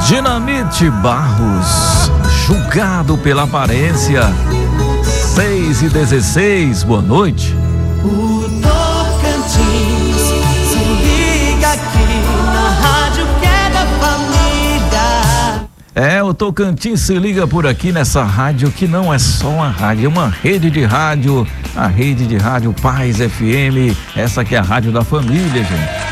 Dinamite Barros, julgado pela aparência. 6h16, boa noite. O Tocantins se liga aqui na rádio que é da família. O Tocantins se liga por aqui nessa rádio que não é só uma rádio, é uma rede de rádio, a rede de rádio Paz FM, essa que é a rádio da família, gente.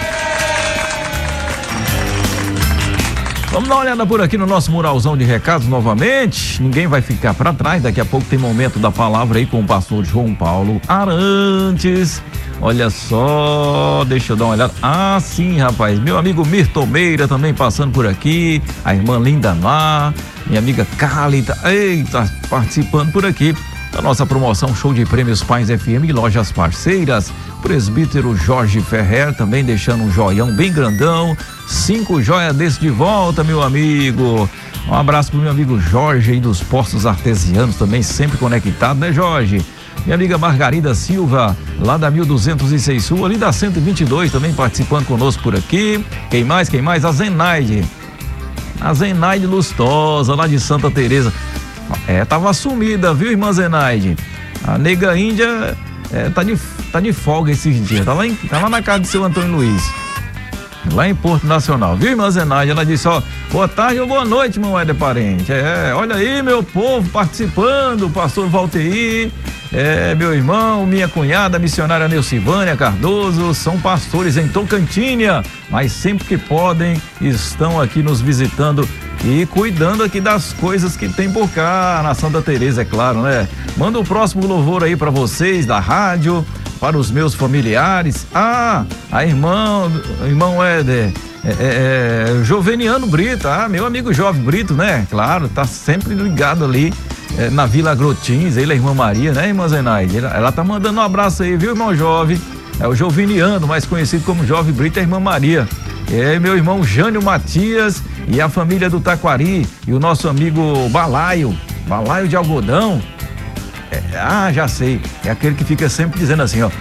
Vamos dar uma olhada por aqui no nosso muralzão de recados novamente. Ninguém vai ficar para trás. Daqui a pouco tem momento da palavra aí com o pastor João Paulo Arantes. Olha só, deixa eu dar uma olhada. Ah, sim, rapaz. Meu amigo Mirton Meira também passando por aqui. A irmã Linda Mar, minha amiga Cálita, eita, participando por aqui da nossa promoção Show de Prêmios Paz FM e lojas parceiras. Presbítero Jorge Ferrer também deixando um joião bem grandão. 5 joias desse de volta, meu amigo. Um abraço pro meu amigo Jorge aí dos Postos Artesianos também, sempre conectado, né, Jorge? Minha amiga Margarida Silva, lá da 1206 Sul, ali da 122, também participando conosco por aqui. Quem mais? A Zenaide. A Zenaide Lustosa, lá de Santa Teresa. Tava sumida, viu, irmã Zenaide? A nega Índia tá de folga esses dias. Tá lá na casa do seu Antônio Luiz, lá em Porto Nacional, viu, irmã Zenaide? Ela disse, boa tarde ou boa noite, meu Éder parente. Olha aí, meu povo participando, o pastor Valteir, meu irmão, minha cunhada, a missionária Neucivânia Cardoso, são pastores em Tocantinha, mas sempre que podem, estão aqui nos visitando e cuidando aqui das coisas que tem por cá, na Santa Teresa, é claro, né? Manda o próximo louvor aí para vocês, da rádio, para os meus familiares. A irmão Éder, Joveniano Brito, meu amigo Jovem Brito, né? Claro, tá sempre ligado ali na Vila Grotins, ele, a irmã Maria, né, irmã Zenaide? Ela tá mandando um abraço aí, viu, irmão Jovem? É o Joveniano, mais conhecido como Jovem Brito, a irmã Maria. Meu irmão Jânio Matias e a família do Taquari e o nosso amigo Balaio de algodão. Já sei, é aquele que fica sempre dizendo assim,